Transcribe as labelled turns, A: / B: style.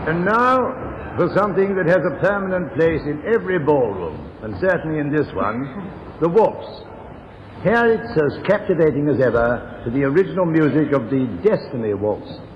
A: And now for something that has a permanent place in every ballroom, and certainly in this one, the waltz. Here it's as captivating as ever to the original music of the Destiny Waltz.